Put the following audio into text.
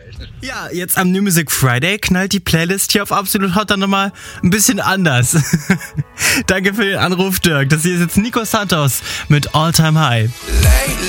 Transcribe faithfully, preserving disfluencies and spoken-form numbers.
Ja, jetzt am New Music Friday knallt die Playlist hier auf Absolut Hot dann nochmal ein bisschen anders. Danke für den Anruf, Dirk. Das hier ist jetzt Nico Santos mit All Time High.